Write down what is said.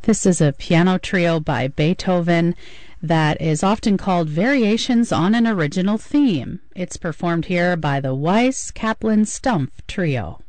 This is a piano trio by Beethoven that is often called Variations on an Original Theme. It's performed here by the Weiss Kaplan Stumpf Trio.